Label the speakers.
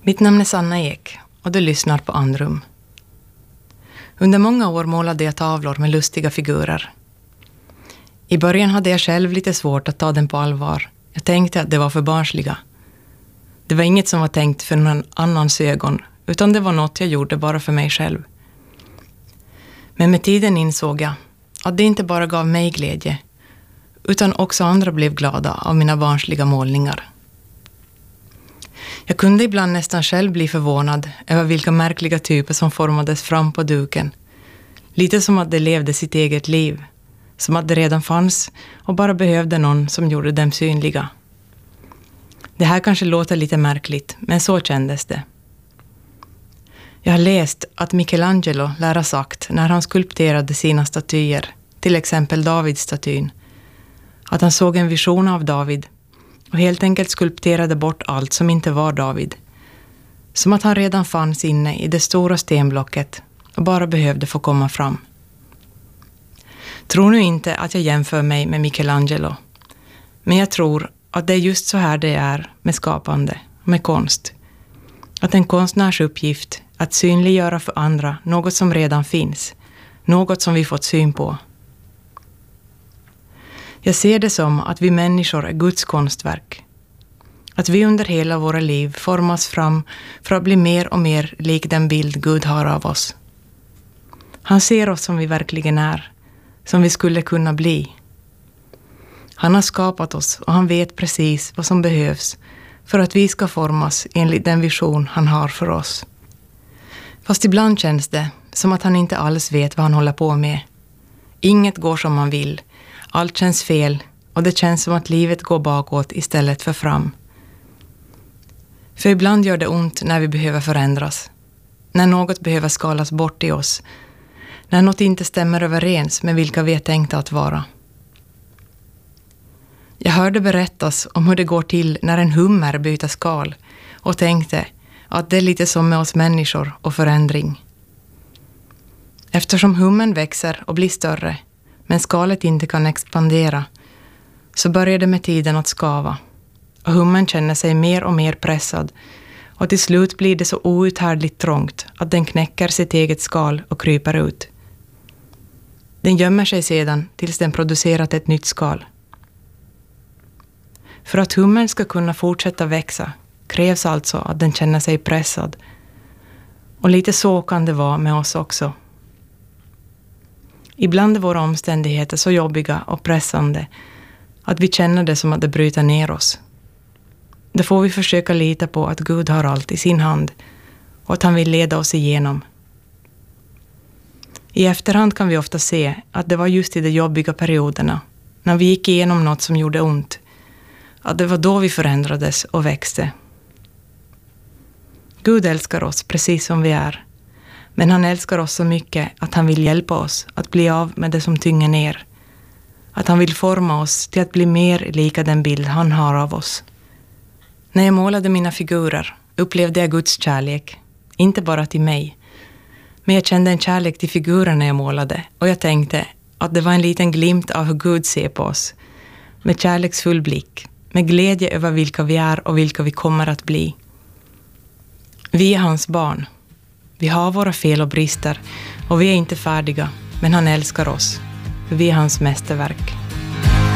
Speaker 1: Mitt namn är Sanna Ek och du lyssnar på Andrum. Under många år målade jag tavlor med lustiga figurer. I början hade jag själv lite svårt att ta den på allvar. Jag tänkte att det var för barnsliga. Det var inget som var tänkt för någon annans ögon, utan det var något jag gjorde bara för mig själv. Men med tiden insåg jag att det inte bara gav mig glädje, utan också andra blev glada av mina barnsliga målningar. Jag kunde ibland nästan själv bli förvånad över vilka märkliga typer som formades fram på duken. Lite som att de levde sitt eget liv, som att det redan fanns och bara behövde någon som gjorde dem synliga. Det här kanske låter lite märkligt, men så kändes det. Jag har läst att Michelangelo lär ha sagt när han skulpterade sina statyer, till exempel Davidstatyn, att han såg en vision av David och helt enkelt skulpterade bort allt som inte var David. Som att han redan fanns inne i det stora stenblocket och bara behövde få komma fram. Tror nu inte att jag jämför mig med Michelangelo, men jag tror att det är just så här det är med skapande och med konst. Att en konstnärs uppgift att synliggöra för andra något som redan finns, något som vi fått syn på. Jag ser det som att vi människor är Guds konstverk. Att vi under hela våra liv formas fram för att bli mer och mer lik den bild Gud har av oss. Han ser oss som vi verkligen är, som vi skulle kunna bli. Han har skapat oss och han vet precis vad som behövs för att vi ska formas enligt den vision han har för oss. Fast ibland känns det som att han inte alls vet vad han håller på med. Inget går som man vill. Allt känns fel och det känns som att livet går bakåt istället för fram. För ibland gör det ont när vi behöver förändras. När något behöver skalas bort i oss. När något inte stämmer överens med vilka vi är tänkta att vara. Jag hörde berättas om hur det går till när en hummer byter skal och tänkte att det är lite som med oss människor och förändring. Eftersom hummern växer och blir större men skalet inte kan expandera så börjar det med tiden att skava och hummern känner sig mer och mer pressad och till slut blir det så outhärdligt trångt att den knäcker sitt eget skal och kryper ut. Den gömmer sig sedan tills den producerat ett nytt skal. För att hummern ska kunna fortsätta växa krävs alltså att den känner sig pressad. Och lite så kan det vara med oss också. Ibland är våra omständigheter så jobbiga och pressande att vi känner det som att det bryter ner oss. Då får vi försöka lita på att Gud har allt i sin hand och att han vill leda oss igenom. I efterhand kan vi ofta se att det var just i de jobbiga perioderna, när vi gick igenom något som gjorde ont, att det var då vi förändrades och växte. Gud älskar oss precis som vi är, men han älskar oss så mycket att han vill hjälpa oss att bli av med det som tynger ner. Att han vill forma oss till att bli mer lika den bild han har av oss. När jag målade mina figurer upplevde jag Guds kärlek, inte bara till mig. Men jag kände en kärlek till figurerna jag målade och jag tänkte att det var en liten glimt av hur Gud ser på oss. Med kärleksfull blick, med glädje över vilka vi är och vilka vi kommer att bli. Vi är hans barn. Vi har våra fel och brister och vi är inte färdiga, men han älskar oss. Vi är hans mästerverk.